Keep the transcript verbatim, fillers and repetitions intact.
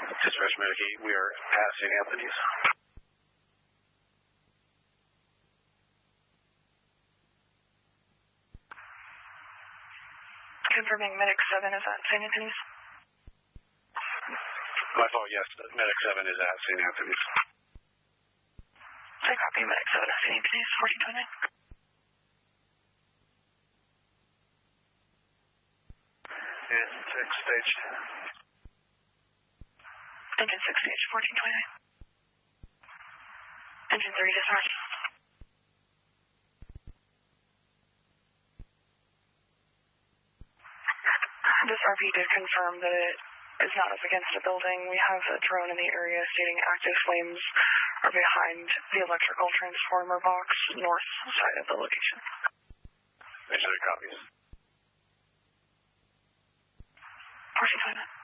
Dispatch Medic eight, we are at Saint Anthony's. Confirming Medic seven is at Saint Anthony's. My fault, yes. Medic seven is at Saint Anthony's. I copy Medic seven at Saint Anthony's, fourteen twenty-nine. And six stage. Engine six stage, fourteen twenty-nine. Engine three dispatch. This R P did confirm that it is not up against a building. We have a drone in the area stating active flames are behind the electrical transformer box north side of the location. Make sure it copies. fourteen twenty-nine.